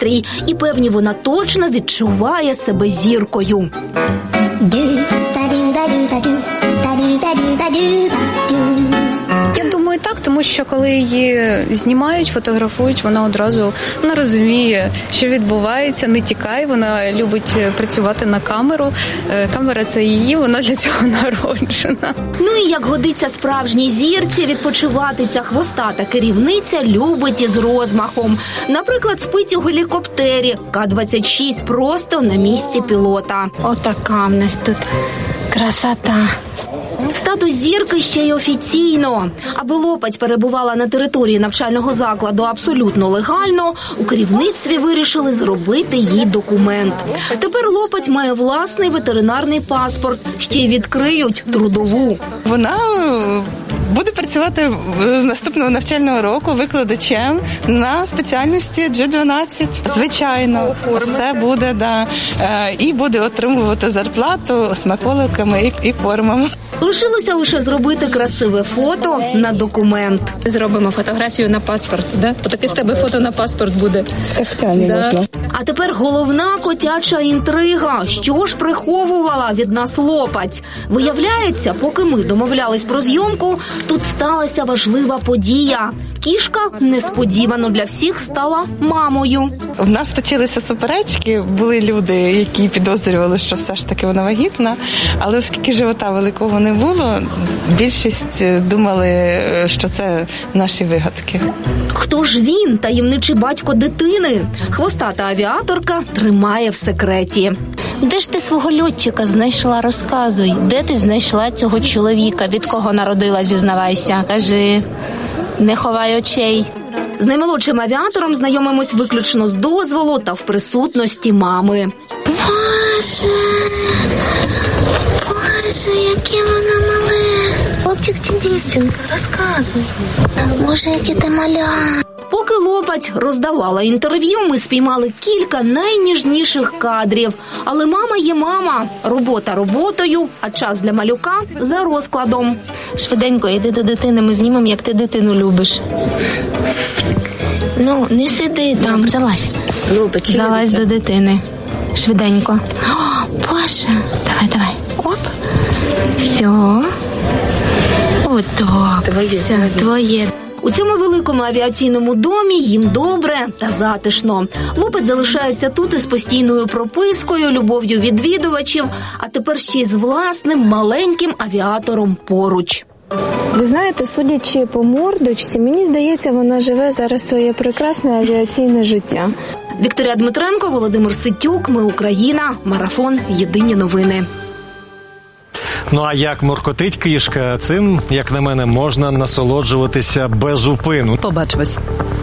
настрій. І певні, вона точно відчуває себе зіркою. Я думаю, так, тому що коли її знімають, фотографують, вона одразу розуміє, що відбувається, не тікає, вона любить працювати на камеру. Камера – це її, вона для цього народжена. Ну і як годиться справжній зірці, відпочивати ця хвостата керівниця любить із розмахом. Наприклад, спить у гелікоптері К-26 просто на місці пілота. Отака в нас тут красота. Статус зірки ще й офіційно. Аби Лопать перебувала на території навчального закладу абсолютно легально, у керівництві вирішили зробити їй документ. Тепер Лопать має власний ветеринарний паспорт, ще й відкриють трудову. Вона буде працювати з наступного навчального року викладачем на спеціальності G12. Звичайно, все буде, да. І буде отримувати зарплату смаколиками і кормом. Лишилося лише зробити красиве фото на документ. Зробимо фотографію на паспорт, да? Отаке в тебе фото на паспорт буде. З когтями. Да. А тепер головна котяча інтрига. Що ж приховувала від нас Лопать? Виявляється, поки ми домовлялись про зйомку, тут сталася важлива подія. Кішка несподівано для всіх стала мамою. У нас точилися суперечки, були люди, які підозрювали, що все ж таки вона вагітна, але оскільки живота великого не було, більшість думали, що це наші вигадки. Хто ж він, таємничий батько дитини? Хвостата авіаторка тримає в секреті. Де ж ти свого льотчика знайшла, розказуй. Де ти знайшла цього чоловіка, від кого народила, зізнавайся. Кажи, не ховай очей. З наймолодшим авіатором знайомимось виключно з дозволу та в присутності мами. Боже, яке воно мале. Хлопчик чи дівчинка, розказуй. Боже, яке ти маля. Поки Лопать роздавала інтерв'ю, ми спіймали кілька найніжніших кадрів. Але мама є мама. Робота роботою, а час для малюка за розкладом. Швиденько, йди до дитини, ми знімемо, як ти дитину любиш. Ну, не сиди там, залазь. Залазь до дитини. Швиденько. О, Боже. Давай. Оп. Все. От так. Все, твоє. У цьому великому авіаційному домі їм добре та затишно. Лопать залишається тут із постійною пропискою, любов'ю відвідувачів, а тепер ще й з власним маленьким авіатором поруч. Ви знаєте, судячи по мордочці, мені здається, вона живе зараз своє прекрасне авіаційне життя. Вікторія Дмитренко, Володимир Ситюк, Ми Україна, Марафон, Єдині новини. Ну а як муркотить кішка, цим, як на мене, можна насолоджуватися без упину. Побачимось.